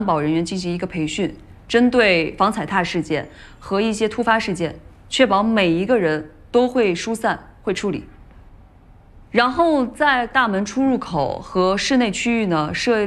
保人员进行一个培训，针对防踩踏事件和一些突发事件，确保每一个人都会疏散、会处理。然后在大门出入口和室内区域呢设